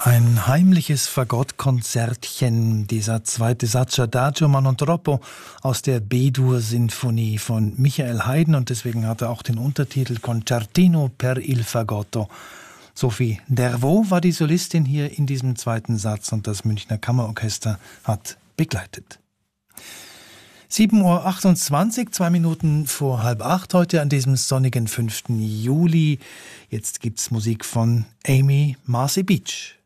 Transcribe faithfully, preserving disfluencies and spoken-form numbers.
Ein heimliches Fagottkonzertchen, dieser zweite Satz Adagio ma non troppo aus der B-Dur-Sinfonie von Michael Haydn, und deswegen hat er auch den Untertitel Concertino per il Fagotto. Sophie Dervaux war die Solistin hier in diesem zweiten Satz und das Münchner Kammerorchester hat begleitet. sieben Uhr achtundzwanzig, zwei Minuten vor halb acht heute an diesem sonnigen fünften Juli. Jetzt gibt's Musik von Amy Marcy Beach.